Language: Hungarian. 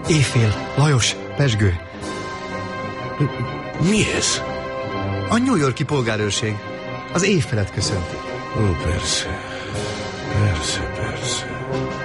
Éjfél, Lajos, pezsgő. Mi ez? A New York-i polgárőrség. Az éjfelet köszönti. Ó, persze. Persze, persze.